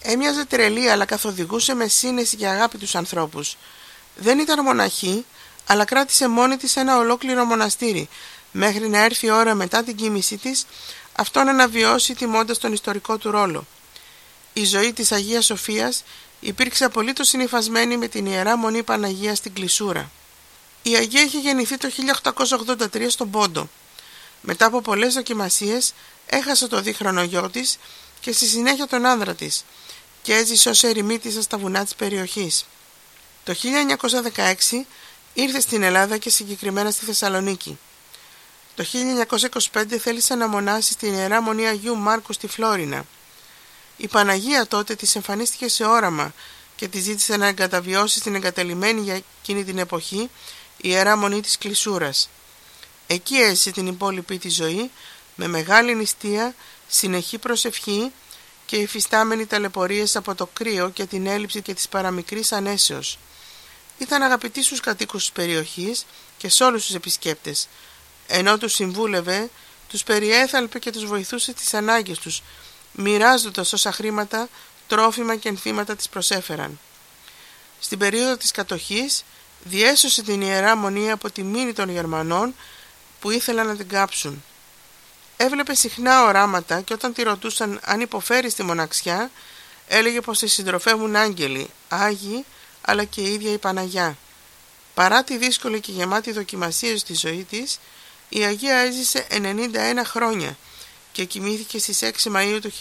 Έμοιαζε τρελή, αλλά καθοδηγούσε με σύνεση και αγάπη τους ανθρώπους. Δεν ήταν μοναχή, αλλά κράτησε μόνη της ένα ολόκληρο μοναστήρι, μέχρι να έρθει η ώρα μετά την κοίμησή της αυτό να αναβιώσει τιμώντας τον ιστορικό του ρόλο. Η ζωή της Αγίας Σοφίας υπήρξε απολύτως συνυφασμένη με την Ιερά Μονή Παναγία στην Κλεισούρα. Η Αγία είχε γεννηθεί το 1883 στον Πόντο. Μετά από πολλές δοκιμασίες έχασε το δίχρονο γιο της και στη συνέχεια τον άνδρα της και έζησε ως ερημίτισσα στα βουνά της περιοχής. Το 1916 ήρθε στην Ελλάδα και συγκεκριμένα στη Θεσσαλονίκη. Το 1925 θέλησε να μονάσει στην Ιερά Μονή Αγίου Μάρκου στη Φλόρινα. Η Παναγία τότε της εμφανίστηκε σε όραμα και της ζήτησε να εγκαταβιώσει στην εγκαταλειμμένη για εκείνη την εποχή Ιερά Μονή της Κλεισούρας. Εκεί έζησε την υπόλοιπη της ζωή με μεγάλη νηστεία, συνεχή προσευχή και υφιστάμενη ταλαιπωρίες από το κρύο και την έλλειψη και της παραμικρής ανέσεως. Ήταν αγαπητή στους κατοίκους της περιοχής και σε όλους τους επισκέπτες. Ενώ τους συμβούλευε, τους περιέθαλπε και τους βοηθούσε στις ανάγκες τους, μοιράζοντας όσα χρήματα, τρόφιμα και ενθύματα της προσέφεραν. Στην περίοδο της κατοχής διέσωσε την Ιερά Μονή από τη μήνη των Γερμανών που ήθελαν να την κάψουν. Έβλεπε συχνά οράματα και όταν τη ρωτούσαν αν υποφέρει στη μοναξιά, έλεγε πως τη συντροφεύουν άγγελοι, άγιοι, αλλά και η ίδια η Παναγιά. Παρά τη δύσκολη και γεμάτη δοκιμασία στη ζωή της, η Αγία έζησε 91 χρόνια και κοιμήθηκε στις 6 Μαΐου του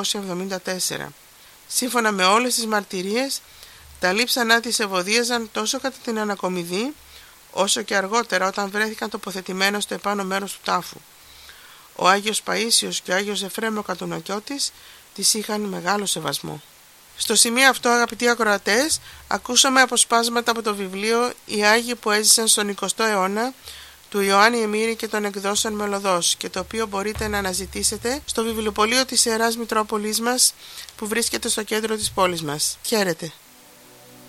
1974. Σύμφωνα με όλες τις μαρτυρίες, τα λείψανά της ευωδίαζαν τόσο κατά την ανακομιδή, όσο και αργότερα όταν βρέθηκαν τοποθετημένος στο επάνω μέρος του τάφου. Ο Άγιος Παΐσιος και ο Άγιος Εφραίμ ο Κατουνακιώτης της είχαν μεγάλο σεβασμό. Στο σημείο αυτό, αγαπητοί ακροατές, ακούσαμε αποσπάσματα από το βιβλίο «Οι Άγιοι που έζησαν στον 20ο αιώνα» του Ιωάννη Εμμύρη και των εκδόσεων Μελωδός, και το οποίο μπορείτε να αναζητήσετε στο βιβλιοπωλείο της Ιεράς Μητρόπολης μας που βρίσκεται στο κέντρο της πόλης μας. Χαίρετε!